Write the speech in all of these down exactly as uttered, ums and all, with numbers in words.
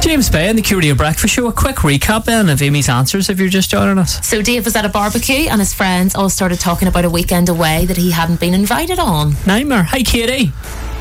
James Bay and the Curio Breakfast Show. A quick recap then of Amy's answers if you're just joining us. So Dave was at a barbecue and his friends all started talking about a weekend away that he hadn't been invited on. Nightmare. Hi, Katie.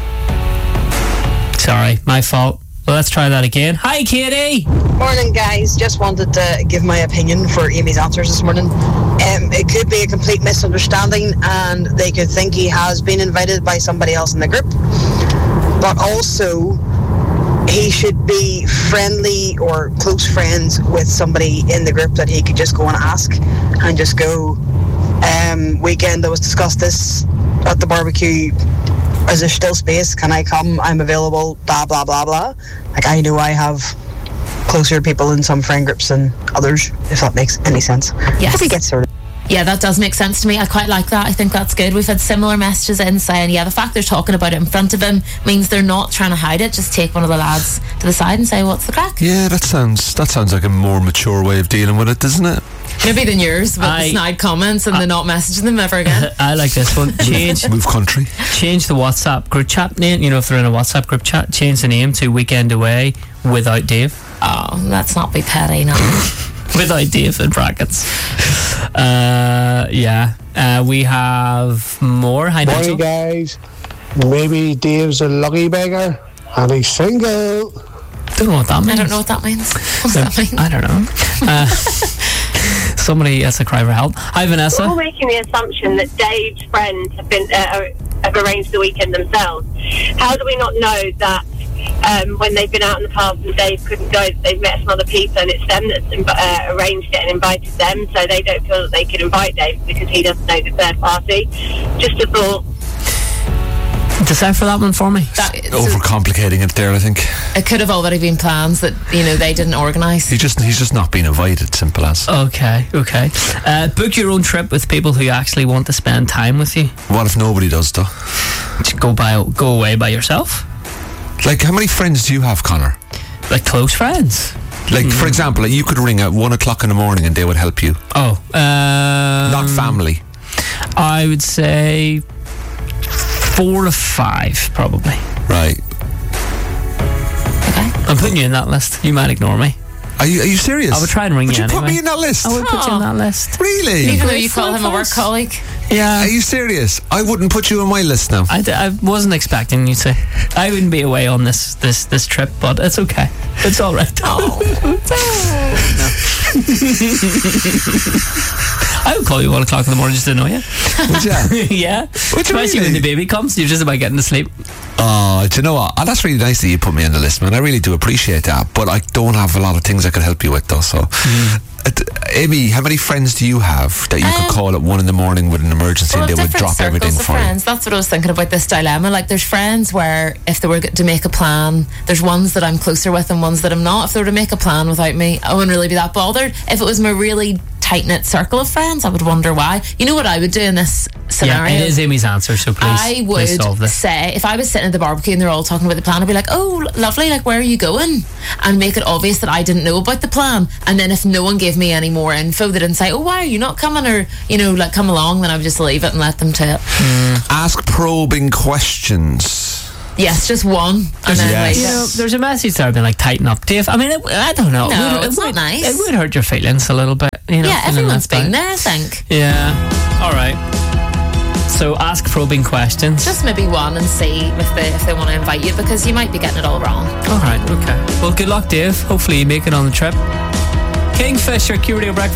Sorry, my fault. Well, let's try that again. Hi, Katie. Morning, guys. Just wanted to give my opinion for Amy's answers this morning. Um, it could be a complete misunderstanding and they could think he has been invited by somebody else in the group. But also, he should be friendly or close friends with somebody in the group that he could just go and ask and just go, um, weekend that was discussed this at the barbecue. Is there still space? Can I come? I'm available. Blah, blah, blah, blah. Like, I know I have closer people in some friend groups than others, if that makes any sense. Yes. If we get sorted. Yeah, that does make sense to me. I quite like that. I think that's good. We've had similar messages in saying, yeah, the fact they're talking about it in front of him means they're not trying to hide it. Just take one of the lads to the side and say, what's the crack? Yeah, that sounds that sounds like a more mature way of dealing with it, doesn't it? Maybe than yours, with I- the snide comments and I- the not messaging them ever again. I like this one. Change Move country. change the WhatsApp group chat name. You know, if they're in a WhatsApp group chat, change the name to Weekend Away without Dave. Oh, let's not be petty now. Without Dave in brackets. Uh, yeah. Uh, we have more. Hi, Morning, Nigel. guys. Maybe Dave's a lucky beggar and he's single. Don't know what that means. I don't know what that means. What's that mean? I don't know. Uh, somebody has a cry for help. Hi, Vanessa. We're all making the assumption that Dave's friends have been uh, have arranged the weekend themselves. How do we not know that um, when they've been out in the past and Dave couldn't go, they've met some other people and it's them that's inv- uh, arranged it and invited them, so they don't feel that they can invite Dave because he doesn't know the third party? Just a thought. Decipher that one for me. That, so Overcomplicating it there, I think. it could have already been plans that, you know, they didn't organise. He just he's just not been invited, simple as. Okay, okay. Uh, book your own trip with people who actually want to spend time with you. What if nobody does, though? Just go by, go away by yourself. Like, how many friends do you have, Connor? Like close friends. Like, for example, like you could ring at one o'clock in the morning and they would help you. Oh, um, Not family. I would say four to five, probably. Right. Okay. I'm putting you in that list. You might ignore me. Are you, are you serious? I would try and ring Would you you put anyway. me in that list? I would put you in that list. Really? Even though Great you call for him a work us. colleague. Yeah. Are you serious? I wouldn't put you on my list now. I, d- I wasn't expecting you to. I wouldn't be away on this this this trip, but it's okay. It's all right. Oh. I would call you one o'clock in the morning just to annoy you. Would ya? Yeah. Would you Especially when really? the baby comes, you're just about getting to sleep. Oh, do you know what? Oh, that's really nice that you put me on the list, man. I really do appreciate that. But I don't have a lot of things I could help you with, though. So, uh, d- Amy, how many friends do you have that you could Um, call at one in the morning with an emergency Well, and they would different drop everything circles of for friends. That's what I was thinking about this dilemma. Like, there's friends where if they were to make a plan, there's ones that I'm closer with and ones that I'm not. If they were to make a plan without me, I wouldn't really be that bothered. If it was my really tight-knit circle of friends, I would wonder why. You know what I would do in this scenario? Yeah, it is Amy's answer, so please, I please solve would this. say, if I was sitting at the barbecue and they're all talking about the plan, I'd be like, oh, lovely, like, where are you going? And make it obvious that I didn't know about the plan. And then if no one gave me any more info, they didn't say, oh, why are you not coming? Or, you know, like, come along, then I would just leave it and let them to it. Ask probing questions. Yes, just one. And then Yes. leave You know, it. there's a message there being like, tighten up, Dave. I mean, it, I don't know. No, it would, it's it not would, nice. It would hurt your feelings a little bit. You know, Yeah, feeling everyone's left out. been there, I think. Yeah. All right. So ask probing questions. Just maybe one and see if they if they want to invite you, because you might be getting it all wrong. All right. Okay. Well, good luck, Dave. Hopefully you make it on the trip. Kingfisher Curio Breakfast.